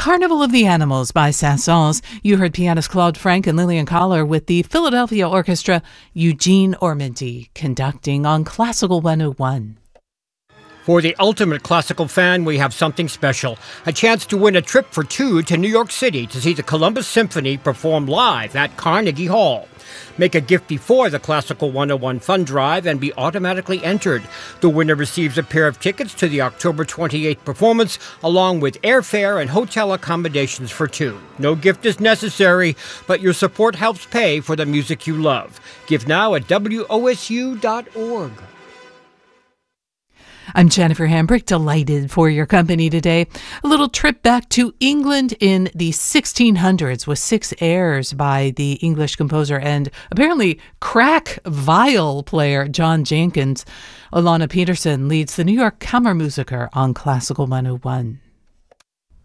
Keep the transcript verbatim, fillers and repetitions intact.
Carnival of the Animals by Saint-Saëns. You heard pianist Claude Frank and Lillian Collar with the Philadelphia Orchestra, Eugene Ormandy conducting on Classical one oh one. For the ultimate classical fan, we have something special. A chance to win a trip for two to New York City to see the Columbus Symphony perform live at Carnegie Hall. Make a gift before the Classical one oh one Fund Drive and be automatically entered. The winner receives a pair of tickets to the October twenty-eighth performance, along with airfare and hotel accommodations for two. No gift is necessary, but your support helps pay for the music you love. Give now at W O S U dot org. I'm Jennifer Hambrick, delighted for your company today. A little trip back to England in the sixteen hundreds with six airs by the English composer and apparently crack viol player John Jenkins. Alana Peterson leads the New York Kammermusiker on Classical one oh one.